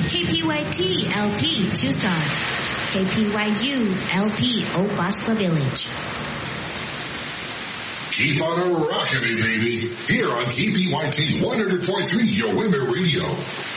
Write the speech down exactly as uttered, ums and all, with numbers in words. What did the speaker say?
K P Y T L P Tucson, K P Y U L P Obaspa Village. Keep on a rockin' it, baby. Here on K P Y T one hundred point three, your Women Radio.